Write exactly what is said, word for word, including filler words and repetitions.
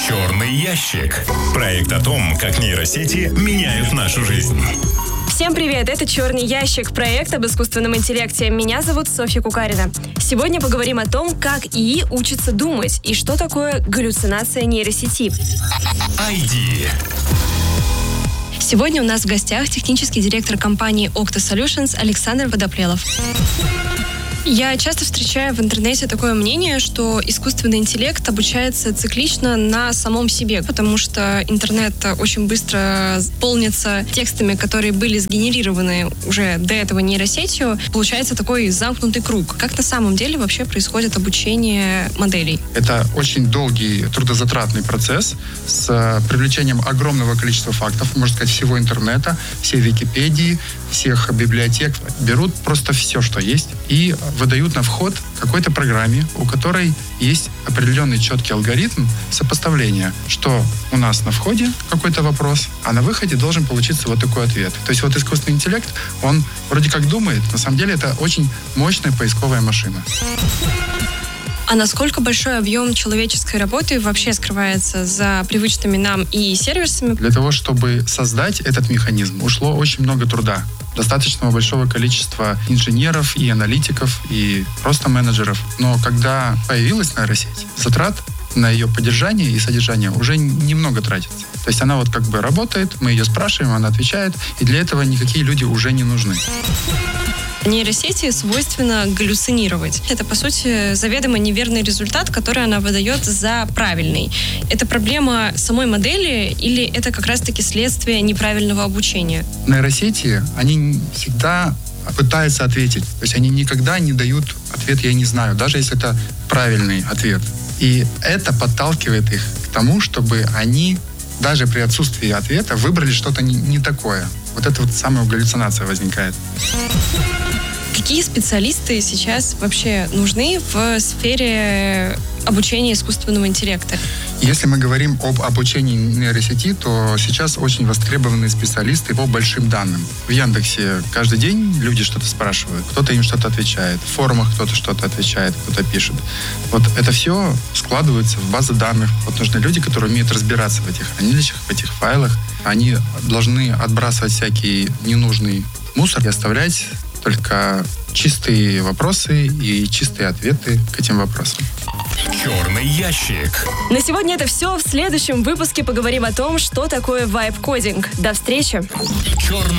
Черный ящик. Проект о том, как нейросети меняют нашу жизнь. Всем привет, это «Черный ящик», проект об искусственном интеллекте. Меня зовут Софья Кукарина. Сегодня поговорим о том, как ИИ учится думать и что такое галлюцинация нейросети. ай ди. Сегодня у нас в гостях технический директор компании Okta Solutions Александр Водоплелов. Я часто встречаю в интернете такое мнение, что искусственный интеллект обучается циклично на самом себе, потому что интернет очень быстро полнится текстами, которые были сгенерированы уже до этого нейросетью. Получается такой замкнутый круг. Как на самом деле вообще происходит обучение моделей? Это очень долгий, трудозатратный процесс с привлечением огромного количества фактов, можно сказать, всего интернета, всей Википедии, всех библиотек. Берут просто все, что есть, и выдают на вход какой-то программе, у которой есть определенный четкий алгоритм сопоставления, что у нас на входе какой-то вопрос, а на выходе должен получиться вот такой ответ. То есть вот искусственный интеллект, он вроде как думает, на самом деле это очень мощная поисковая машина. А насколько большой объем человеческой работы вообще скрывается за привычными нам и сервисами? Для того, чтобы создать этот механизм, ушло очень много труда. Достаточно большого количества инженеров и аналитиков, и просто менеджеров. Но когда появилась нейросеть, затрат на ее поддержание и содержание уже немного тратится. То есть она вот как бы работает, мы ее спрашиваем, она отвечает, и для этого никакие люди уже не нужны. Нейросети свойственно галлюцинировать. Это, по сути, заведомо неверный результат, который она выдает за правильный. Это проблема самой модели или это как раз-таки следствие неправильного обучения? Нейросети, они всегда пытаются ответить. То есть они никогда не дают ответ «я не знаю», даже если это правильный ответ. И это подталкивает их к тому, чтобы они даже при отсутствии ответа выбрали что-то не, не такое. Вот это вот самая галлюцинация возникает. Какие специалисты сейчас вообще нужны в сфере обучения искусственного интеллекта? Если мы говорим об обучении нейросети, то сейчас очень востребованы специалисты по большим данным. В Яндексе каждый день люди что-то спрашивают, кто-то им что-то отвечает, в форумах кто-то что-то отвечает, кто-то пишет. Вот это все складывается в базы данных. Вот нужны люди, которые умеют разбираться в этих хранилищах, в этих файлах. Они должны отбрасывать всякий ненужный мусор и оставлять только чистые вопросы и чистые ответы к этим вопросам. Черный ящик. На сегодня это все. В следующем выпуске поговорим о том, что такое вайб-кодинг. До встречи! Черный